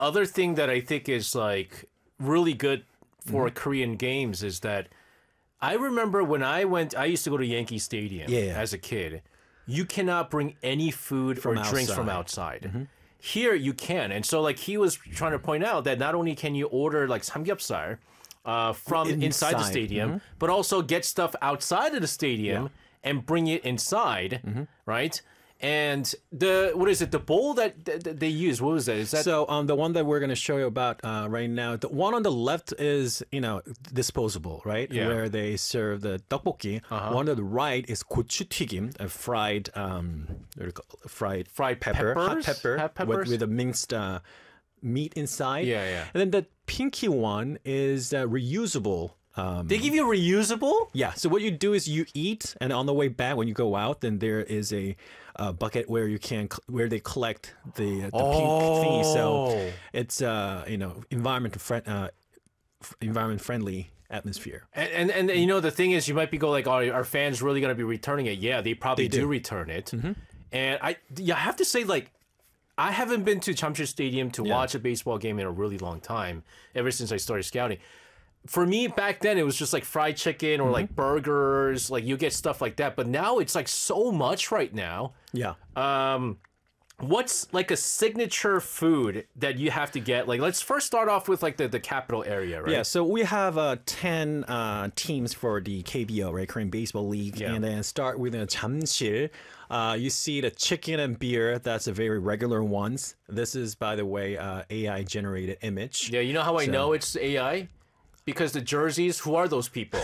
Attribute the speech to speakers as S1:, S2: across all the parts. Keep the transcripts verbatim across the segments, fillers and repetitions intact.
S1: other thing that I think is like really good for mm-hmm. Korean games is that I remember when I went, I used to go to Yankee Stadium
S2: yeah.
S1: as a kid. You cannot bring any food
S2: from
S1: or
S2: outside.
S1: drinks from outside. Mm-hmm. Here you can. And so like he was trying to point out that not only can you order like samgyeopsal uh, from inside, inside the stadium, mm-hmm. but also get stuff outside of the stadium yeah. and bring it inside, mm-hmm. right? And the what is it? The bowl that, that they use. What was that? Is that
S2: so? Um, the one that we're going to show you about uh, right now. The one on the left is you know disposable, right?
S1: Yeah.
S2: Where they serve the tteokbokki.
S1: Uh-huh.
S2: One on the right is gochutigim, a fried um, fried
S1: fried
S2: pepper,
S1: peppers?
S2: hot pepper
S1: hot
S2: with, with a minced uh, meat inside.
S1: Yeah, yeah.
S2: And then the pinky one is uh, reusable. Um,
S1: they give you reusable?
S2: Yeah. So what you do is you eat, and on the way back, when you go out, then there is a uh, bucket where you can where they collect the the
S1: oh.
S2: pink thingy. So it's uh you know environment friend uh, environment friendly atmosphere.
S1: And, and and you know the thing is, you might be go like, oh, are fans really going to be returning it? Yeah, they probably
S2: they do.
S1: do return it.
S2: Mm-hmm.
S1: And I yeah, I have to say like. I haven't been to Jamsil Stadium to yeah. watch a baseball game in a really long time, ever since I started scouting. For me, back then, it was just like fried chicken or mm-hmm. like burgers. Like you get stuff like that. But now it's like so much right now.
S2: Yeah.
S1: Um, what's like a signature food that you have to get? Like, let's first start off with like the, the capital area, right?
S2: Yeah. So we have uh, ten uh, teams for the K B O, right? Korean Baseball League.
S1: Yeah.
S2: And then start with uh, Jamsil. Uh, you see the chicken and beer. That's a very regular ones. This is, by the way, uh, A I generated image.
S1: Yeah. You know how I
S2: so,
S1: know it's A I? Because the jerseys, who are those people?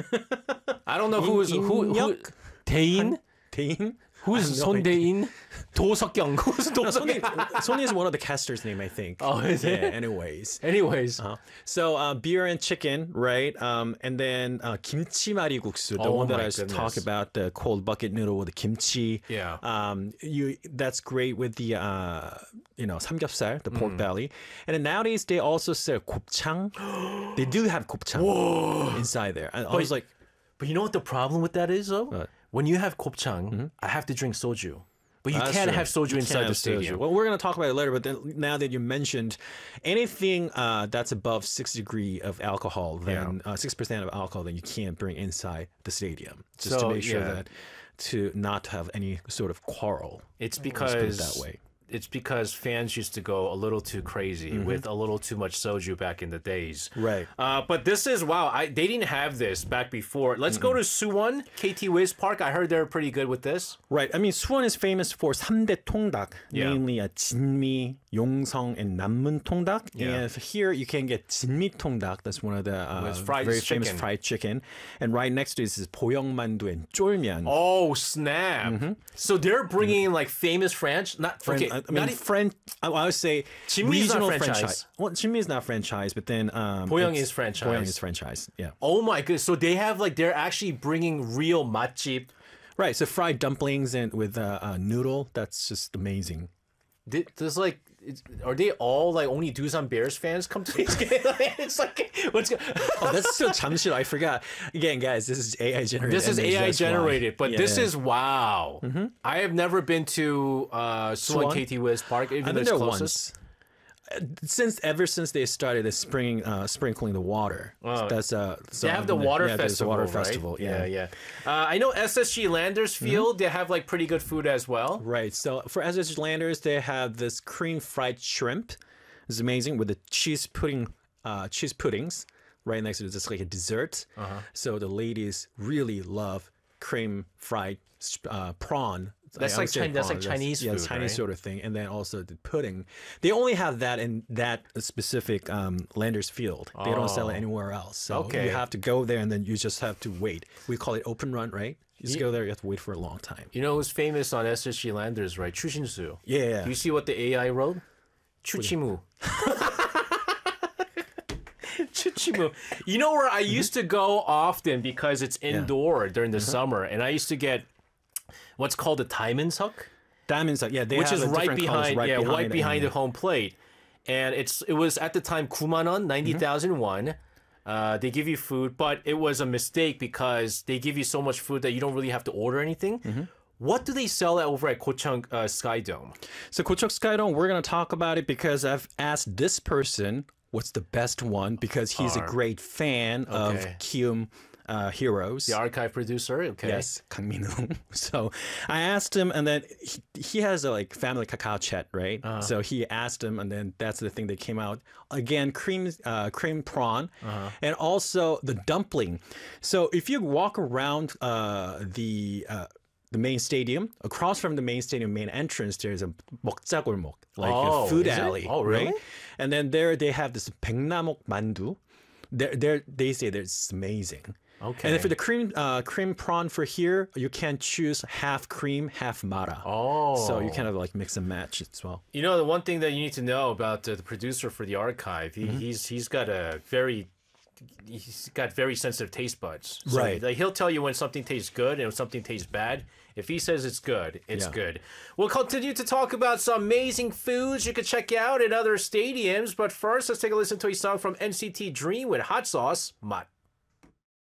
S1: I don't know who is who. who 대인?
S2: 대인?
S1: Who's 손대인? 도석경. Who's
S2: Sonny, Sonny is one of the casters' name, I think.
S1: Oh, is it?
S2: Yeah, anyways.
S1: Anyways.
S2: Uh-huh. So uh, beer and chicken, right? Um, and then uh, kimchi mariguksu, the
S1: oh,
S2: one that I was
S1: goodness.
S2: talking about, the cold bucket noodle with the kimchi.
S1: Yeah.
S2: Um, you that's great with the uh, you know samgyeopsal, the pork
S1: mm.
S2: belly. And then nowadays they also sell 곱창. They do have 곱창
S1: Whoa.
S2: inside there. I, I
S1: but,
S2: was like,
S1: but you know what the problem with that is though?
S2: What?
S1: When you have 곱창, mm-hmm. I have to drink soju. But you
S2: That's
S1: can't
S2: true.
S1: have soju
S2: you
S1: inside
S2: have
S1: the stadium.
S2: Soju. Well, we're going to talk about it later, but then, now that you mentioned anything uh, that's above six degree of alcohol, then yeah. uh, six percent of alcohol, then you can't bring inside the stadium. Just
S1: so,
S2: to make sure
S1: yeah.
S2: that to not have any sort of quarrel.
S1: It's because
S2: Let's put it that way.
S1: It's because fans used to go a little too crazy mm-hmm. with a little too much soju back in the days.
S2: Right.
S1: Uh, but this is, wow, I, they didn't have this back before. Let's mm-hmm. go to Suwon, K T Wiz Park. I heard they're pretty good with this.
S2: Right. I mean, Suwon is famous for 삼대 통닭,
S1: yeah.
S2: namely uh, 진미, 용성, and 남문 통닭.
S1: Yeah.
S2: And here you can get 진미 통닭. That's one of the uh,
S1: fried
S2: very
S1: chicken.
S2: famous fried chicken. And right next to it is 보영만두 and 쫄면.
S1: Oh, snap. Mm-hmm. So they're bringing in like famous French, not,
S2: French,
S1: okay,
S2: I mean,
S1: not
S2: French. I would say
S1: Jinmi is not
S2: regional
S1: franchise.
S2: franchise. Well, Jinmi is not franchise, but then um,
S1: Boyoung is franchise.
S2: Boyoung is franchise. Yeah.
S1: Oh my goodness! So they have like they're actually bringing real matjip.
S2: Right. So fried dumplings and with uh, uh, noodle. That's just amazing.
S1: There's like, it's, are they all like only Doosan Bears fans come to these games? It's like, what's going
S2: oh, that's still Jamsil. I forgot. Again, guys, this is A I generated.
S1: This is A I generated, but
S2: yeah.
S1: this is wow.
S2: Mm-hmm.
S1: I have never been to uh, Suwon K T Wiz Park, even
S2: I've
S1: though
S2: been
S1: it's
S2: there
S1: closest.
S2: Once. Since ever since they started the spring uh, sprinkling the water,
S1: oh.
S2: that's uh.
S1: They have the water
S2: yeah,
S1: festival,
S2: water
S1: right?
S2: festival. Yeah,
S1: yeah. yeah. Uh, I know S S G Landers Field. Mm-hmm. They have like pretty good food as well.
S2: Right. So for S S G Landers, they have this cream fried shrimp. It's amazing with the cheese pudding, uh, cheese puddings right next to it. It's like a dessert.
S1: Uh-huh.
S2: So the ladies really love cream fried uh, prawn.
S1: That's
S2: I,
S1: like
S2: I
S1: Chinese. That's like
S2: that's,
S1: Chinese food,
S2: yeah, Chinese
S1: right?
S2: sort of thing. And then also the pudding. They only have that in that specific um, Landers Field. They
S1: oh.
S2: don't sell it anywhere else. So
S1: okay.
S2: you have to go there and then you just have to wait. We call it open run, right? You just
S1: you,
S2: go there. You have to wait for a long time.
S1: You know who's famous on S S G Landers, right? Chu Shin-soo.
S2: Yeah.
S1: Do you see what the A I wrote? Chuchimu. Chuchimu. You know where I used to go often because it's indoor yeah. during the uh-huh. summer, and I used to get what's called a diamond suck.
S2: Diamond suck, yeah, they
S1: which
S2: have
S1: is right behind,
S2: right
S1: yeah,
S2: behind
S1: right behind
S2: it,
S1: the home plate, and it's it was at the time 구만 원, ninety thousand won. Uh, they give you food, but it was a mistake because they give you so much food that you don't really have to order anything.
S2: Mm-hmm.
S1: What do they sell over at Gocheong uh, Sky Dome?
S2: So Gocheok Skydome, we're going to talk about it because I've asked this person what's the best one because he's
S1: R.
S2: a great fan of
S1: Okay.
S2: Kium uh, Heroes.
S1: The archive producer? Okay.
S2: Yes, Kang Min-woo. So I asked him, and then he, he has a like family cacao chat, right?
S1: Uh-huh.
S2: So he asked him, and then that's the thing that came out again: cream, uh, cream prawn,
S1: Uh-huh.
S2: and also the dumpling. So if you walk around uh, the uh, the main stadium, across from the main stadium main entrance, there's a 먹자골목, like
S1: Oh,
S2: a food
S1: is it?
S2: alley.
S1: Oh, really?
S2: Right? And then there they have this 백남옥 만두. They're, they're, they say that it's amazing.
S1: Okay.
S2: And then for the cream uh, cream prawn for here, you can choose half cream, half mara.
S1: Oh.
S2: So you kind of like mix and match as well.
S1: You know, the one thing that you need to know about uh, the producer for the archive,
S2: Mm-hmm.
S1: he, he's he's got a very he's got very sensitive taste buds. So,
S2: Right.
S1: Like, he'll tell you when something tastes good and when something tastes bad. If he says it's good, it's
S2: Yeah.
S1: good. We'll continue to talk about some amazing foods you could check out in other stadiums. But first, let's take a listen to a song from N C T Dream with Hot Sauce, Mat.